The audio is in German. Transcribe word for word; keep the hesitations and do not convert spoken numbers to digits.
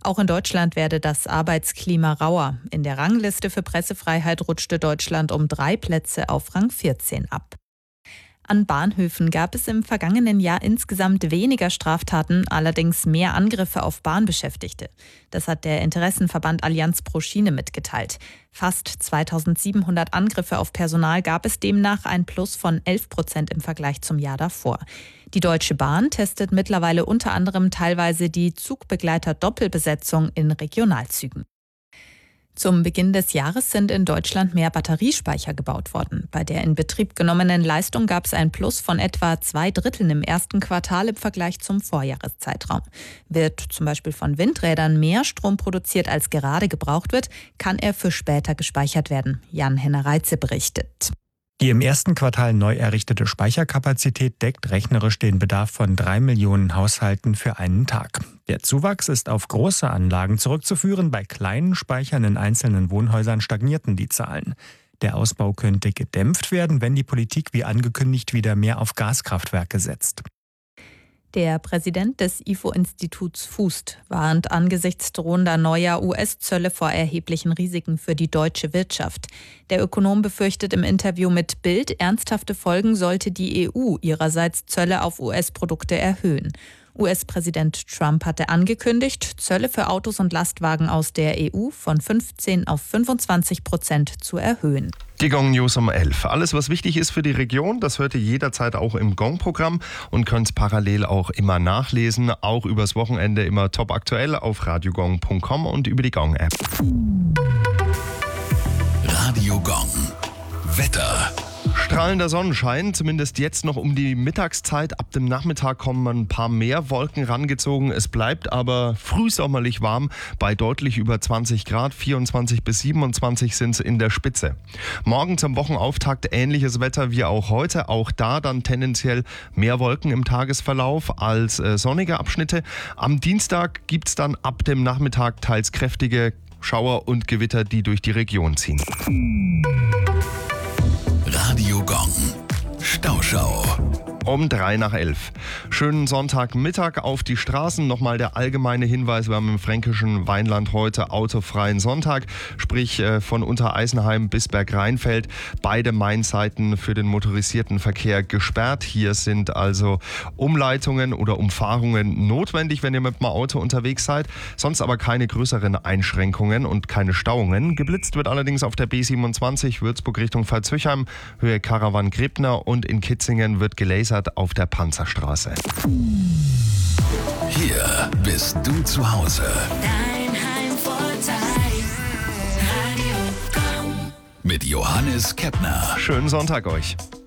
Auch in Deutschland werde das Arbeitsklima rauer. In der Rangliste für Pressefreiheit rutschte Deutschland um drei Plätze auf Rang vierzehn ab. An Bahnhöfen gab es im vergangenen Jahr insgesamt weniger Straftaten, allerdings mehr Angriffe auf Bahnbeschäftigte. Das hat der Interessenverband Allianz pro Schiene mitgeteilt. Fast zweitausendsiebenhundert Angriffe auf Personal gab es demnach, ein Plus von elf Prozent im Vergleich zum Jahr davor. Die Deutsche Bahn testet mittlerweile unter anderem teilweise die Zugbegleiter-Doppelbesetzung in Regionalzügen. Zum Beginn des Jahres sind in Deutschland mehr Batteriespeicher gebaut worden. Bei der in Betrieb genommenen Leistung gab es ein Plus von etwa zwei Dritteln im ersten Quartal im Vergleich zum Vorjahreszeitraum. Wird zum Beispiel von Windrädern mehr Strom produziert, als gerade gebraucht wird, kann er für später gespeichert werden. Jan-Henner Reitze berichtet. Die im ersten Quartal neu errichtete Speicherkapazität deckt rechnerisch den Bedarf von drei Millionen Haushalten für einen Tag. Der Zuwachs ist auf große Anlagen zurückzuführen. Bei kleinen Speichern in einzelnen Wohnhäusern stagnierten die Zahlen. Der Ausbau könnte gedämpft werden, wenn die Politik wie angekündigt wieder mehr auf Gaskraftwerke setzt. Der Präsident des I F O-Instituts Fust warnt angesichts drohender neuer U S-Zölle vor erheblichen Risiken für die deutsche Wirtschaft. Der Ökonom befürchtet im Interview mit Bild, ernsthafte Folgen sollte die E U ihrerseits Zölle auf U S-Produkte erhöhen. U S-Präsident Trump hatte angekündigt, Zölle für Autos und Lastwagen aus der E U von fünfzehn auf fünfundzwanzig Prozent zu erhöhen. Die Gong News um elf. Alles, was wichtig ist für die Region, das hört ihr jederzeit auch im Gong-Programm und könnt parallel auch immer nachlesen. Auch übers Wochenende immer top aktuell auf radiogong punkt com und über die Gong-App. Radio Gong. Wetter. Strahlender Sonnenschein, zumindest jetzt noch um die Mittagszeit. Ab dem Nachmittag kommen ein paar mehr Wolken rangezogen. Es bleibt aber frühsommerlich warm bei deutlich über zwanzig Grad. vierundzwanzig bis siebenundzwanzig sind es in der Spitze. Morgen zum Wochenauftakt ähnliches Wetter wie auch heute. Auch da dann tendenziell mehr Wolken im Tagesverlauf als äh, sonnige Abschnitte. Am Dienstag gibt es dann ab dem Nachmittag teils kräftige Schauer und Gewitter, die durch die Region ziehen. Radio Gong. Stauschau. Um drei nach elf. Schönen Sonntagmittag auf die Straßen. Nochmal der allgemeine Hinweis, wir haben im fränkischen Weinland heute autofreien Sonntag, sprich äh, von Untereisenheim bis Bergrheinfeld. Beide Mainseiten für den motorisierten Verkehr gesperrt. Hier sind also Umleitungen oder Umfahrungen notwendig, wenn ihr mit dem Auto unterwegs seid. Sonst aber keine größeren Einschränkungen und keine Stauungen. Geblitzt wird allerdings auf der B siebenundzwanzig Würzburg Richtung Pfalzhöchheim, Höhe Karawan-Grebner, und in Kitzingen wird gelasert auf der Panzerstraße. Hier bist du zu Hause. Dein Heimvorteil. Radio Gong. Mit Johannes Keppner. Schönen Sonntag euch.